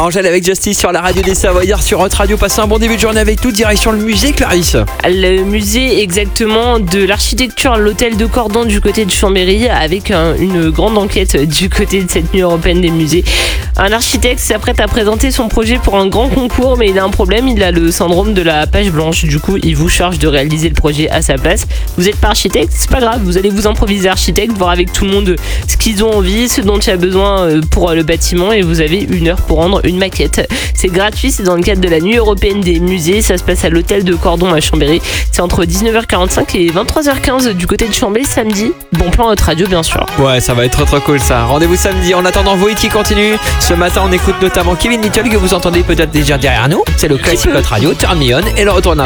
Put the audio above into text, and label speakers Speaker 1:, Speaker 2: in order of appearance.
Speaker 1: Angèle avec Justice sur la radio des Savoyards sur Hot Radio. Passez un bon début de journée avec nous. Direction le musée, Clarisse.
Speaker 2: Le musée exactement de l'architecture, l'hôtel de Cordon du côté de Chambéry, avec une grande enquête du côté de cette nuit européenne des musées. Un architecte s'apprête à présenter son projet pour un grand concours, mais il a un problème, il a le syndrome de la page blanche. Du coup, il vous charge de réaliser le projet à sa place. Vous n'êtes pas architecte, c'est pas grave, vous allez vous improviser architecte, voir avec tout le monde ce qu'ils ont envie, ce dont il y a besoin pour le bâtiment, et vous avez 1 heure pour rendre une maquette. C'est gratuit, c'est dans le cadre de la nuit européenne des musées, ça se passe à l'hôtel de Cordon à Chambéry. C'est entre 19h45 et 23h15 du côté de Chambéry samedi. Bon plan Hot Radio bien sûr.
Speaker 1: Ouais, ça va être trop cool ça. Rendez-vous samedi. En attendant, vos hits qui continuent. Ce matin, on écoute notamment Kevin Little que vous entendez peut-être déjà derrière nous. C'est le classique Hot Radio, Turn Me On, et le retour d'un